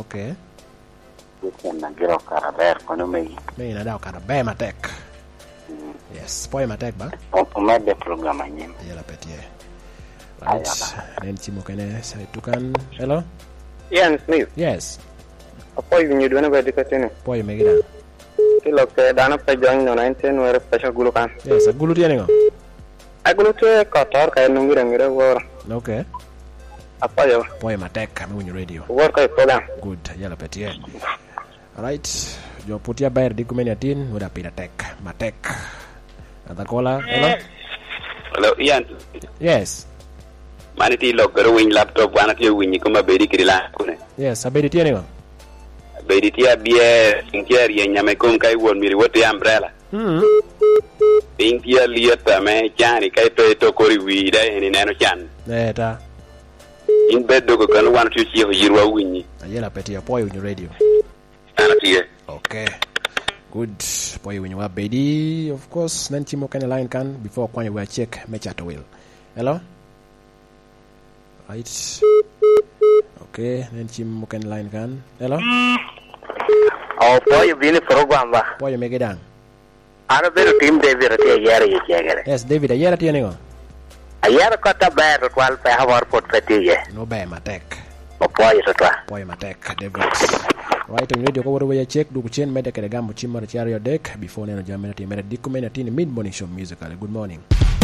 Okay. Weekend na giro karaber kono megi. Megi na daw karaber matek. Yes, poe matek ba? Umede programa nyim. Yala petie. Right. Nen chimo kene sa tukan. Hello? Ian Smith. Yes. Apoy vinyo dwana ba dikatene. Poe megi da. Kilo ke dana pa jang no 19 wera pesha gulu kan. Yes, gulu tiene ngo. Agulu te kotor kay ngira wor. Okay. Apoyo. Poe matek kami unyo radio. Wor kay program. Good, yala petie. Alright. Jo putia bayar di kumeniatin udah pida tek, matek. Kata kola, hello? Hello, Ian. Yes. Mani ti logger wing laptop wana ti wing kuma bedi kirila kune. Yes, abedi tiene ngo. Bedi ti abie intieri nyame kum kai won miri wote umbrella. Ping ti lieta me chani kai to kori wi dai ni neno chan. Ta. In beddo ko kan wana ti chi yirwa wing. Ayela petia poe unyo radio. Ana ti. Okay. Good. Poe unyo wa bedi, of course, nanti mo kane line kan before kwanye we check me chat will. Hello? Right. Okay, nanti mo kane line kan. Hello? Oh, poyo bini program ba. Poe megedang. Ano biro team David ati ayara yegere. Yes, David, ayera tiene ngo. Ayara kota bayar kwal pa hawar pot petiye. No bay matek. O poyo totwa. Poe matek, David. Right, on radio ko woro we check du chen mede kede gambo chimar chario deck before neno jamena ti mede dikumenatini mid morning show musical. Good morning.